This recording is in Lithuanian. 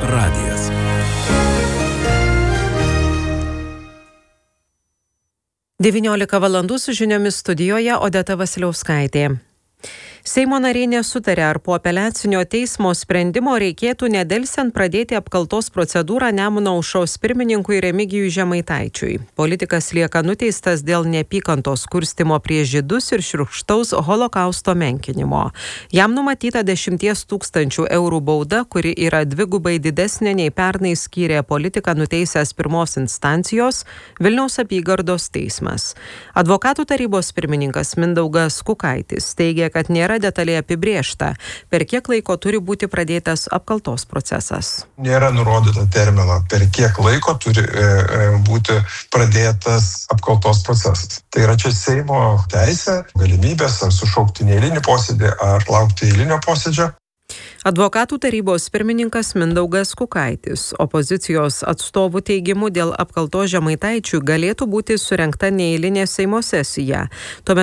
radijas. Devyniolika valandų su žiniomis studijoje Odeta Vasiliauskaitė. Seimo nariai nesutarė, ar po apeliacinio teismo sprendimo reikėtų nedelsiant pradėti apkaltos procedūrą Nemuno aušros pirmininkui Remigijui Žemaitaičiui. Politikas lieka nuteistas dėl neapykantos kurstymo prieš žydus ir šiurkštaus holokausto menkinimo. Jam numatyta 10 000 eurų bauda, kuri yra dvigubai didesnė nei pernai skyrė politiką nuteisęs pirmos instancijos Vilniaus apygardos teismas. Advokatų tarybos pirmininkas Mindaugas Kukaitis teigia, kad nėra detaliai apibrėžta, per kiek laiko turi būti pradėtas apkaltos procesas. Nėra nurodyta termino, per kiek laiko turi būti pradėtas apkaltos procesas. Tai yra čia Seimo teisė, galimybės ar sušaukti neeilinį posėdį, ar laukti eilinio posėdžio. Advokatų tarybos pirmininkas Mindaugas Kukaitis opozicijos atstovų teigimu dėl apkaltos Žemaitaičiui galėtų būti surengta neeilinė Seimo sesija. Tuomet